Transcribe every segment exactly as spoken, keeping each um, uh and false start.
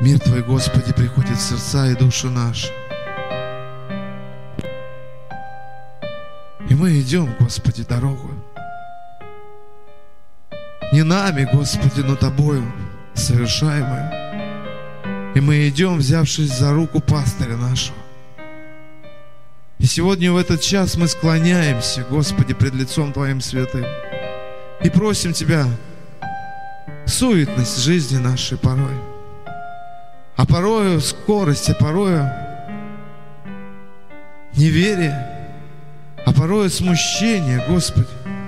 Мир Твой, Господи, приходит в сердца и душу нашу. И мы идем, Господи, дорогу. Не нами, Господи, но Тобою совершаемую. И мы идем, взявшись за руку пастыря нашего. И сегодня в этот час мы склоняемся, Господи, пред лицом Твоим святым. И просим Тебя, суетность жизни нашей порой, а порою скорость, а порою неверие, а порою смущение, Господи.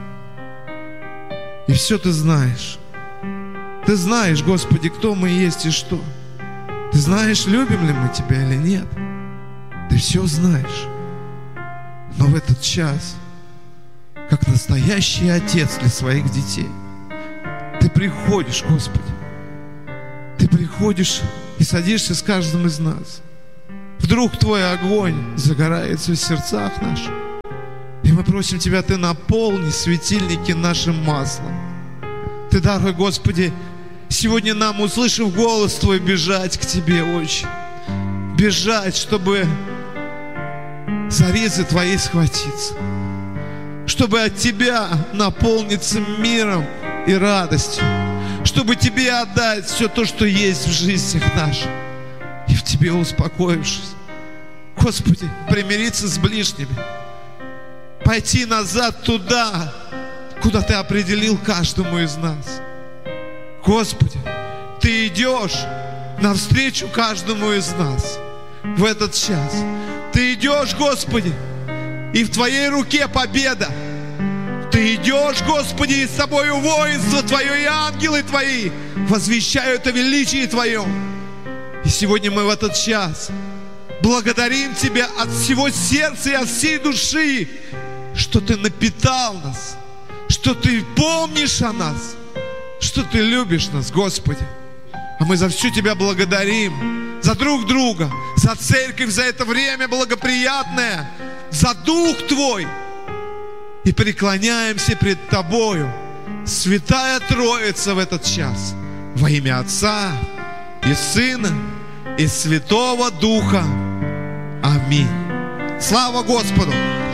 И все Ты знаешь. Ты знаешь, Господи, кто мы есть и что. Ты знаешь, любим ли мы Тебя или нет. Ты все знаешь. Но в этот час, как настоящий отец для своих детей, Ты приходишь, Господи. Ты приходишь и садишься с каждым из нас. Вдруг Твой огонь загорается в сердцах наших. И мы просим Тебя, Ты наполни светильники нашим маслом. Ты даруй, Господи, сегодня нам, услышав голос Твой, бежать к Тебе, Отче. Бежать, чтобы за ризы Твои схватиться. Чтобы от Тебя наполниться миром и радостью. Чтобы Тебе отдать все то, что есть в жизнях наших. И в Тебе успокоившись, Господи, примириться с ближними. Пойти назад туда, куда Ты определил каждому из нас. Господи, Ты идешь навстречу каждому из нас в этот час. Ты идешь, Господи, и в Твоей руке победа. Ты идешь, Господи, и с Тобою воинство Твое и ангелы Твои возвещают о величии Твоем. И сегодня мы в этот час благодарим Тебя от всего сердца и от всей души, что Ты напитал нас, что Ты помнишь о нас, что Ты любишь нас, Господи. А мы за всю Тебя благодарим, за друг друга, за церковь, за это время благоприятное, за Дух Твой. И преклоняемся пред Тобою, Святая Троица, в этот час, во имя Отца и Сына и Святого Духа. Аминь. Слава Господу!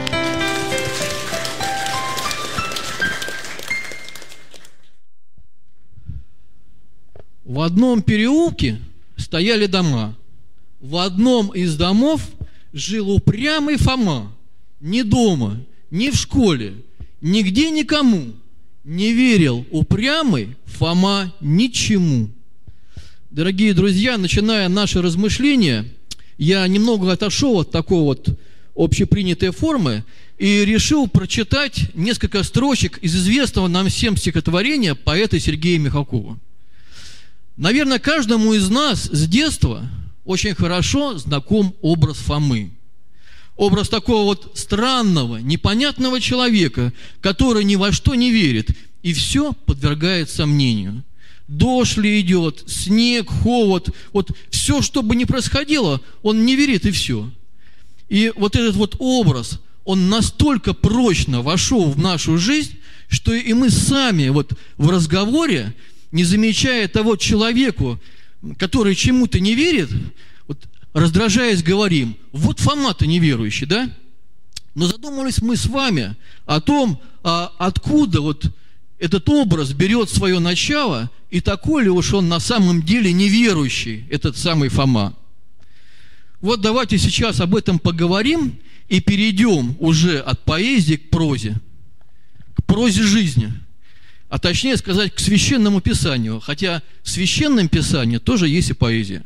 В одном переулке стояли дома. В одном из домов жил упрямый Фома. Ни дома, ни в школе, нигде никому не верил упрямый Фома ничему. Дорогие друзья, начиная наши размышления, я немного отошел от такой вот общепринятой формы и решил прочитать несколько строчек из известного нам всем стихотворения поэта Сергея Михалкова. Наверное, каждому из нас с детства очень хорошо знаком образ Фомы. Образ такого вот странного, непонятного человека, который ни во что не верит и все подвергает сомнению. Дождь ли идет, снег, холод, вот все, что бы ни происходило, он не верит и все. И вот этот вот образ, он настолько прочно вошел в нашу жизнь, что и мы сами вот в разговоре, не замечая того человеку, который чему-то не верит, вот, раздражаясь, говорим: вот Фома-то неверующий, да? Но задумались мы с вами о том, а откуда вот этот образ берет свое начало, и такой ли уж он на самом деле неверующий, этот самый Фома. Вот давайте сейчас об этом поговорим и перейдем уже от поэзии к прозе, к прозе жизни. А точнее сказать, к Священному Писанию. Хотя в Священном Писании тоже есть и поэзия.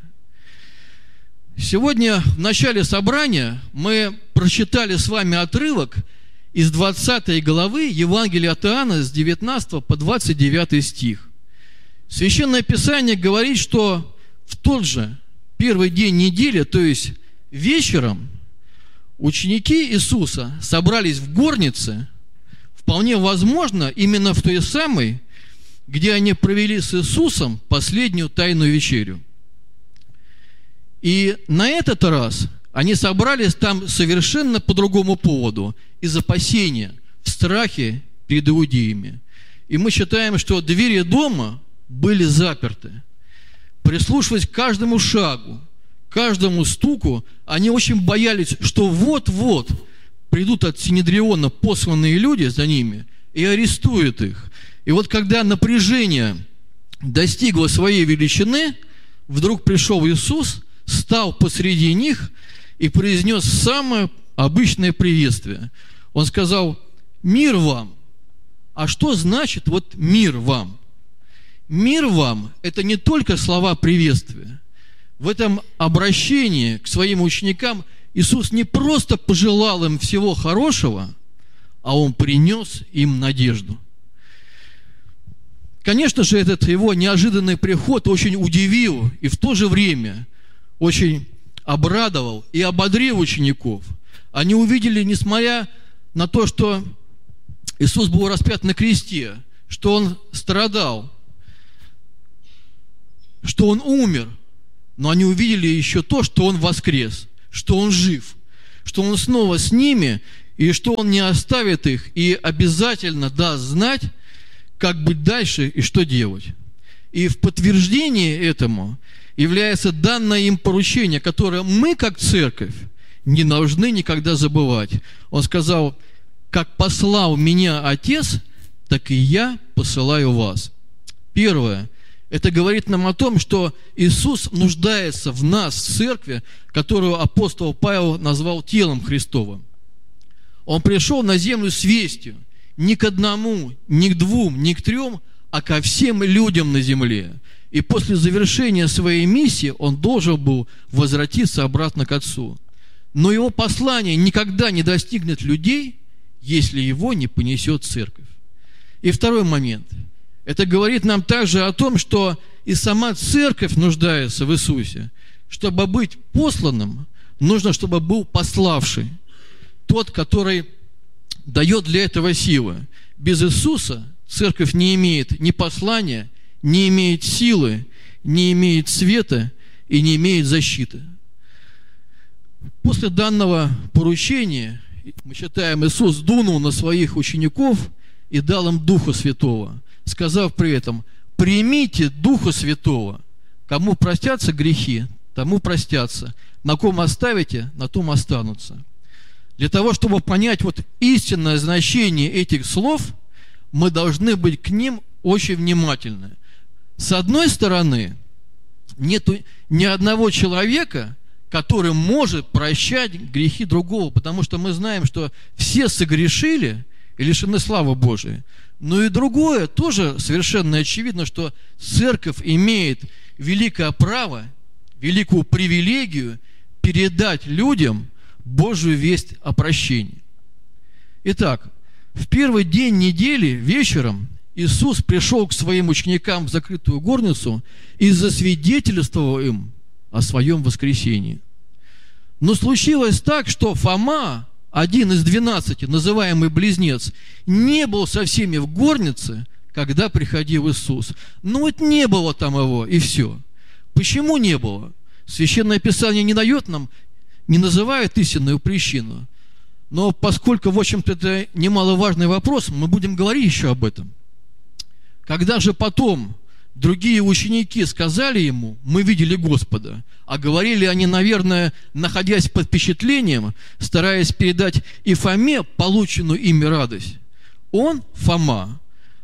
Сегодня в начале собрания мы прочитали с вами отрывок из двадцатой главы Евангелия от Иоанна с девятнадцатого по двадцать девятый стих. Священное Писание говорит, что в тот же первый день недели, то есть вечером, ученики Иисуса собрались в горнице, вполне возможно, именно в той самой, где они провели с Иисусом последнюю тайную вечерю. И на этот раз они собрались там совершенно по другому поводу, из опасения, в страхе перед иудеями. И мы считаем, что двери дома были заперты. прислушиваясь к каждому шагу, каждому стуку, они очень боялись, что вот-вот придут от Синедриона посланные люди за ними и арестуют их. И вот когда напряжение достигло своей величины, вдруг пришел Иисус, стал посреди них и произнес самое обычное приветствие. Он сказал: «Мир вам». А что значит вот «мир вам»? Мир вам – это не только слова приветствия. В этом обращении к своим ученикам Иисус не просто пожелал им всего хорошего, а Он принес им надежду. Конечно же, этот его неожиданный приход очень удивил и в то же время очень обрадовал и ободрил учеников. Они увидели, несмотря на то, что Иисус был распят на кресте, что Он страдал, что Он умер, но они увидели еще то, что Он воскрес, что Он жив, что Он снова с ними, и что Он не оставит их и обязательно даст знать, как быть дальше и что делать. И в подтверждение этому является данное им поручение, которое мы, как церковь, не должны никогда забывать. Он сказал: «Как послал меня Отец, так и я посылаю вас». Первое. Это говорит нам о том, что Иисус нуждается в нас, в церкви, которую апостол Павел назвал телом Христовым. Он пришел на землю с вестью не к одному, не к двум, не к трем, а ко всем людям на земле. И после завершения своей миссии он должен был возвратиться обратно к Отцу. Но его послание никогда не достигнет людей, если его не понесет церковь. И второй момент. Это говорит нам также о том, что и сама церковь нуждается в Иисусе. Чтобы быть посланным, нужно, чтобы был пославший. Тот, который дает для этого силы. Без Иисуса церковь не имеет ни послания, не имеет силы, не имеет света и не имеет защиты. После данного поручения, мы читаем, Иисус дунул на своих учеников и дал им Духа Святого, сказав при этом: «Примите Духа Святого, кому простятся грехи, тому простятся, на ком оставите, на том останутся». Для того, чтобы понять вот истинное значение этих слов, мы должны быть к ним очень внимательны. С одной стороны, нет ни одного человека, который может прощать грехи другого, потому что мы знаем, что все согрешили и лишены славы Божией. Но и другое тоже совершенно очевидно, что церковь имеет великое право, великую привилегию передать людям Божию весть о прощении. Итак, в первый день недели вечером Иисус пришел к своим ученикам в закрытую горницу и засвидетельствовал им о своем воскресении. Но случилось так, что Фома, один из двенадцати, называемый Близнец, не был со всеми в горнице, когда приходил Иисус. Ну вот не было там его, и все. Почему не было? Священное Писание не дает нам, не называет истинную причину. Но поскольку, в общем-то, это немаловажный вопрос, мы будем говорить еще об этом. Когда же потом другие ученики сказали ему: «Мы видели Господа», а говорили они, наверное, находясь под впечатлением, стараясь передать и Фоме полученную ими радость, он, Фома,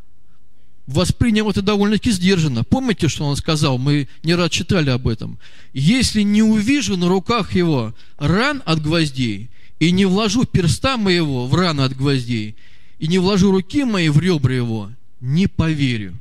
воспринял это довольно-таки сдержанно. Помните, что он сказал? Мы не раз читали об этом. «Если не увижу на руках его ран от гвоздей, и не вложу перста моего в рану от гвоздей, и не вложу руки мои в ребра его, не поверю».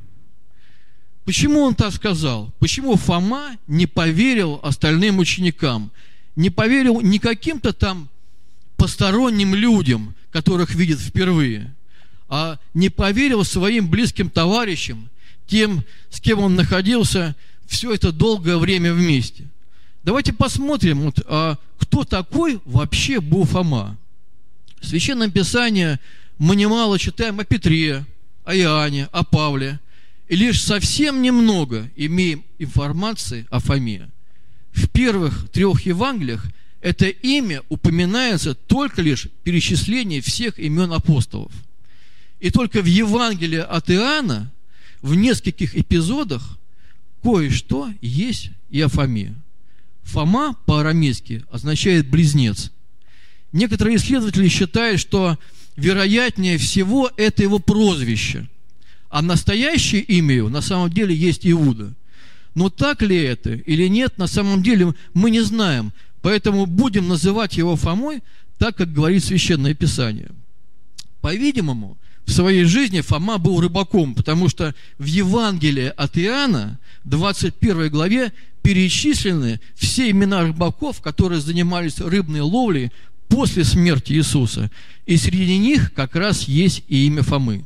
Почему он так сказал? Почему Фома не поверил остальным ученикам? Не поверил не каким-то там посторонним людям, которых видит впервые, а не поверил своим близким товарищам, тем, с кем он находился все это долгое время вместе. Давайте посмотрим, вот, а кто такой вообще был Фома. В Священном Писании мы немало читаем о Петре, о Иоанне, о Павле, и лишь совсем немного имеем информации о Фоме. В первых трех Евангелиях это имя упоминается только лишь в перечислении всех имен апостолов. И только в Евангелии от Иоанна в нескольких эпизодах кое-что есть и о Фоме. Фома по-арамейски означает «близнец». Некоторые исследователи считают, что вероятнее всего это его прозвище, а настоящее имя его на самом деле есть Иуда. Но так ли это или нет, на самом деле мы не знаем, поэтому будем называть его Фомой так, как говорит Священное Писание. По-видимому, в своей жизни Фома был рыбаком, потому что в Евангелии от Иоанна, двадцать первой главе, перечислены все имена рыбаков, которые занимались рыбной ловлей после смерти Иисуса. И среди них как раз есть и имя Фомы.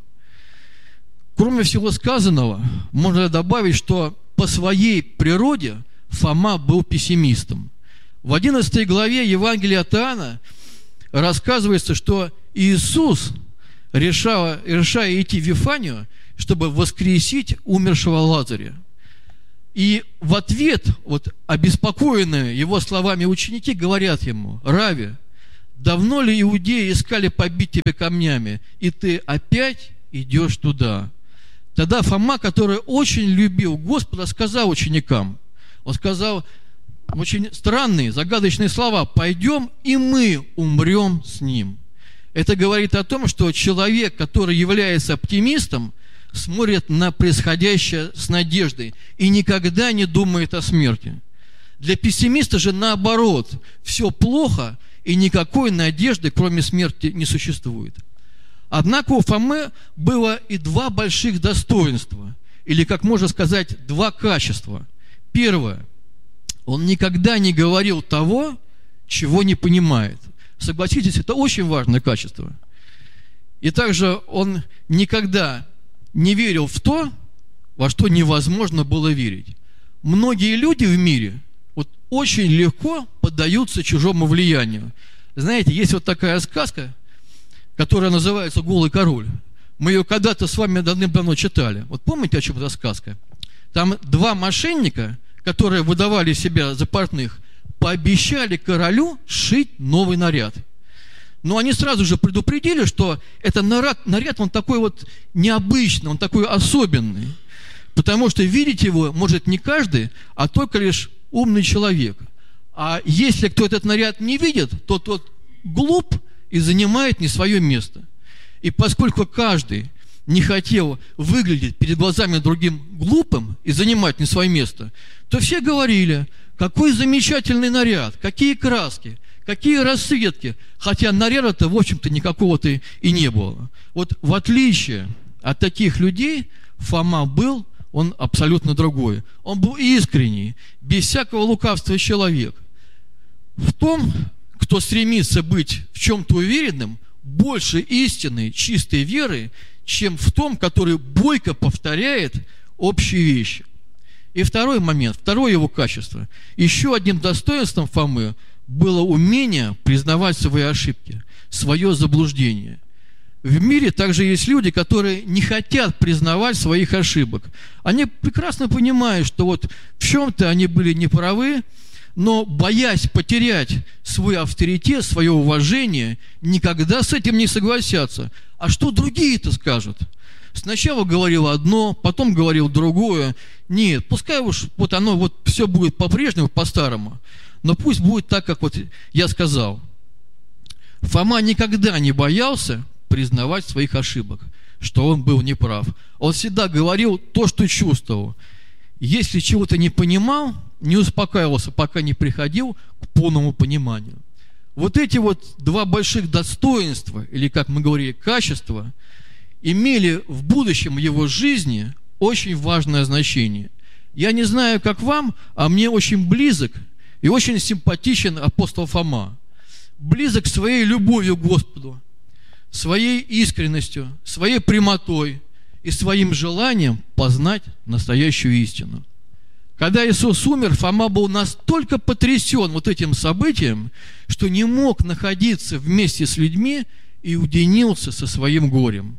Кроме всего сказанного, можно добавить, что по своей природе Фома был пессимистом. В одиннадцатой главе Евангелия от Иоанна рассказывается, что Иисус, решая, решая идти в Вифанию, чтобы воскресить умершего Лазаря. И в ответ, вот, обеспокоенные его словами ученики говорят ему: «Рави, давно ли иудеи искали побить тебя камнями, и ты опять идешь туда?» Тогда Фома, который очень любил Господа, сказал ученикам, он сказал очень странные, загадочные слова: «Пойдем, и мы умрем с ним». Это говорит о том, что человек, который является оптимистом, смотрит на происходящее с надеждой и никогда не думает о смерти. Для пессимиста же наоборот, все плохо, и никакой надежды, кроме смерти, не существует. Однако у Фомы было и два больших достоинства, или, как можно сказать, два качества. Первое. Он никогда не говорил того, чего не понимает. Согласитесь, это очень важное качество. И также он никогда не верил в то, во что невозможно было верить. Многие люди в мире вот очень легко поддаются чужому влиянию. Знаете, есть вот такая сказка, которая называется «Голый король». Мы ее когда-то с вами давным-давно читали. Вот помните, о чем эта сказка? Там два мошенника, которые выдавали себя за портных, пообещали королю сшить новый наряд. Но они сразу же предупредили, что этот наряд, наряд, он такой вот необычный, он такой особенный. Потому что видеть его может не каждый, а только лишь умный человек. А если кто этот наряд не видит, то тот глуп и занимает не свое место. И поскольку каждый не хотел выглядеть перед глазами другим глупым и занимать не свое место, то все говорили: какой замечательный наряд, какие краски, какие расцветки, хотя наряда-то, в общем-то, никакого-то и не было. Вот в отличие от таких людей, Фома был, он абсолютно другой. Он был искренний, без всякого лукавства человек. В том, кто стремится быть в чем-то уверенным, больше истинной, чистой веры, чем в том, который бойко повторяет общие вещи. И второй момент, второе его качество. Еще одним достоинством Фомы было умение признавать свои ошибки, свое заблуждение. В мире также есть люди, которые не хотят признавать своих ошибок. Они прекрасно понимают, что вот в чем-то они были неправы, но, боясь потерять свой авторитет, свое уважение, никогда с этим не согласятся. А что другие-то скажут? Сначала говорил одно, потом говорил другое. Нет, пускай уж вот оно вот все будет по-прежнему, по-старому, но пусть будет так, как вот я сказал. Фома никогда не боялся признавать своих ошибок, что он был неправ. Он всегда говорил то, что чувствовал. Если чего-то не понимал, не успокаивался, пока не приходил к полному пониманию. Вот эти вот два больших достоинства, или, как мы говорили, качества, имели в будущем его жизни очень важное значение. Я не знаю, как вам, а мне очень близок и очень симпатичен апостол Фома. Близок своей любовью к Господу, своей искренностью, своей прямотой и своим желанием познать настоящую истину. Когда Иисус умер, Фома был настолько потрясен вот этим событием, что не мог находиться вместе с людьми и уединился со своим горем.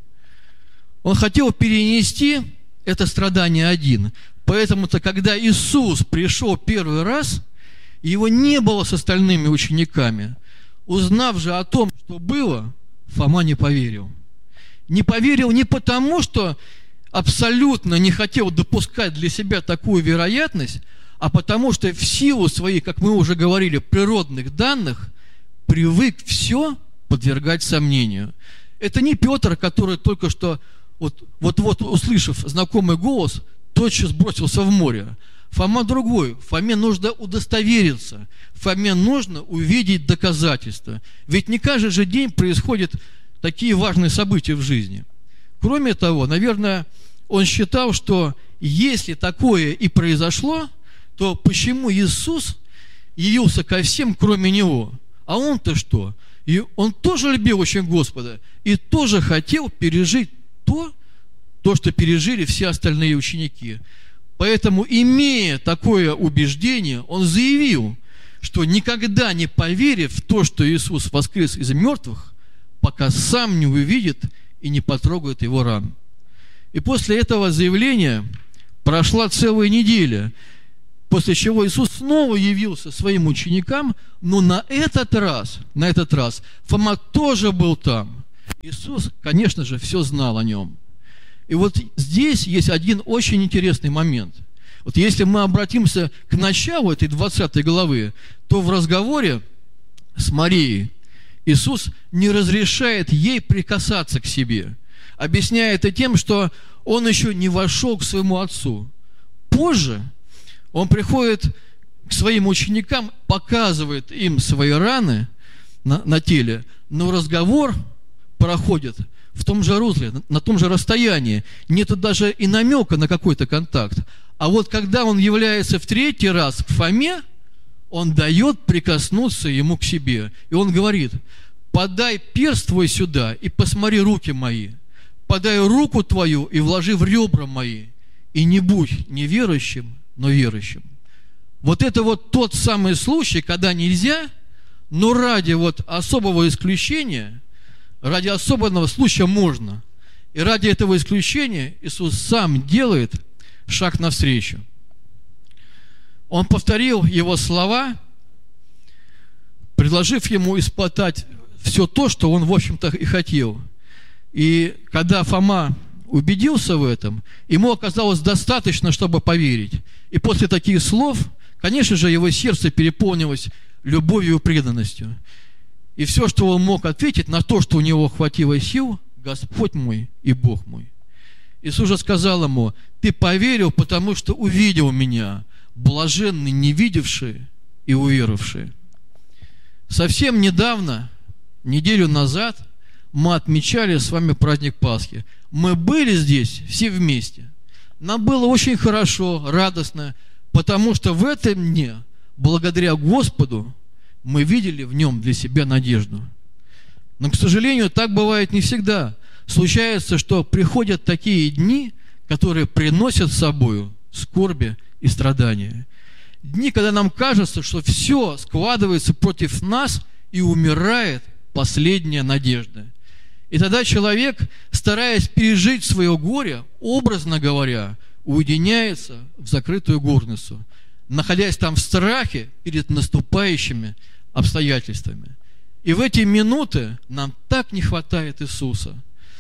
Он хотел перенести это страдание один. Поэтому-то, когда Иисус пришел первый раз, его не было с остальными учениками. Узнав же о том, что было, Фома не поверил. Не поверил не потому, что абсолютно не хотел допускать для себя такую вероятность, а потому что в силу своих, как мы уже говорили, природных данных, привык все подвергать сомнению. Это не Петр, который только что, вот, вот-вот услышав знакомый голос, тотчас бросился в море. Фома другой. Фоме нужно удостовериться. Фоме нужно увидеть доказательства. Ведь не каждый же день происходят такие важные события в жизни. Кроме того, наверное, он считал, что если такое и произошло, то почему Иисус явился ко всем, кроме него? А он-то что? И он тоже любил очень Господа и тоже хотел пережить то, то, что пережили все остальные ученики. Поэтому, имея такое убеждение, он заявил, что никогда не поверит в то, что Иисус воскрес из мертвых, пока сам не увидит и не потрогает его ран. И после этого заявления прошла целая неделя, после чего Иисус снова явился своим ученикам, но на этот раз, на этот раз Фома тоже был там. Иисус, конечно же, все знал о нем. И вот здесь есть один очень интересный момент. Вот если мы обратимся к началу этой двадцатой главы, то в разговоре с Марией Иисус не разрешает ей прикасаться к себе, объясняя это тем, что он еще не вошел к своему отцу. Позже он приходит к своим ученикам, показывает им свои раны на, на теле, но разговор проходит в том же русле, на том же расстоянии. Нету даже и намека на какой-то контакт. А вот когда он является в третий раз к Фоме, он дает прикоснуться ему к себе. И он говорит: подай перст твой сюда и посмотри руки мои. Подай руку твою и вложи в ребра мои. И не будь неверующим, но верующим. Вот это вот тот самый случай, когда нельзя, но ради вот особого исключения, ради особенного случая можно. И ради этого исключения Иисус сам делает шаг навстречу. Он повторил его слова, предложив ему испытать все то, что он, в общем-то, и хотел. И когда Фома убедился в этом, ему оказалось достаточно, чтобы поверить. И после таких слов, конечно же, его сердце переполнилось любовью и преданностью. И все, что он мог ответить на то, что у него хватило сил: Господь мой и Бог мой. Иисус же сказал ему: ты поверил, потому что увидел меня, блаженны не видевшие и уверовавшие. Совсем недавно, неделю назад, мы отмечали с вами праздник Пасхи. Мы были здесь все вместе. Нам было очень хорошо, радостно, потому что в этом дне, благодаря Господу, мы видели в нем для себя надежду. Но, к сожалению, так бывает не всегда. Случается, что приходят такие дни, которые приносят с собой скорби и страдания. Дни, когда нам кажется, что все складывается против нас и умирает последняя надежда. И тогда человек, стараясь пережить свое горе, образно говоря, уединяется в закрытую горницу, находясь там в страхе перед наступающими обстоятельствами. И в эти минуты нам так не хватает Иисуса.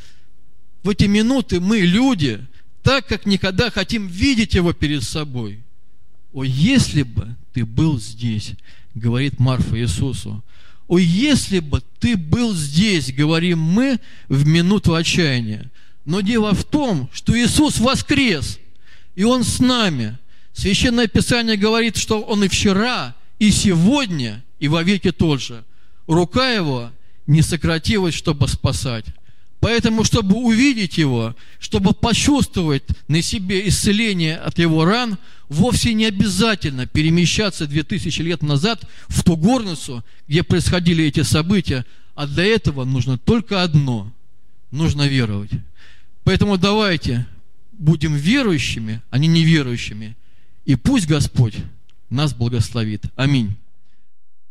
В эти минуты мы, люди, так как никогда хотим видеть Его перед собой. «О, если бы ты был здесь», — говорит Марфа Иисусу. «О, если бы ты был здесь», — говорим мы в минуту отчаяния. Но дело в том, что Иисус воскрес, и Он с нами. Священное Писание говорит, что Он и вчера, и сегодня, и вовеки тот же. Рука Его не сократилась, чтобы спасать. Поэтому, чтобы увидеть Его, чтобы почувствовать на себе исцеление от Его ран, вовсе не обязательно перемещаться две тысячи лет назад в ту горницу, где происходили эти события, а для этого нужно только одно – нужно веровать. Поэтому давайте будем верующими, а не неверующими, и пусть Господь нас благословит. Аминь.